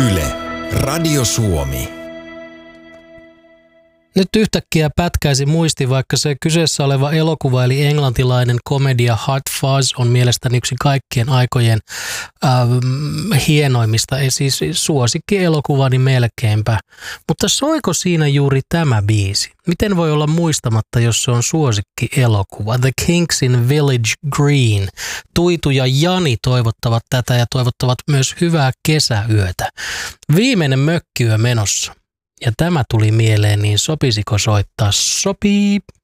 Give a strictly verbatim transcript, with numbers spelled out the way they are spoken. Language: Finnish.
Yle, Radio Suomi. Nyt yhtäkkiä pätkäisi muisti, vaikka se kyseessä oleva elokuva, eli englantilainen komedia Hot Fuzz, on mielestäni yksi kaikkien aikojen äh, hienoimmista, ei siis suosikkielokuvani melkeinpä. Mutta soiko siinä juuri tämä biisi? Miten voi olla muistamatta, jos se on suosikkielokuva? The Kinks in Village Green. Tuitu ja Jani toivottavat tätä ja toivottavat myös hyvää kesäyötä. Viimeinen mökkiyö menossa. Ja tämä tuli mieleen, niin sopisiko soittaa? Sopii!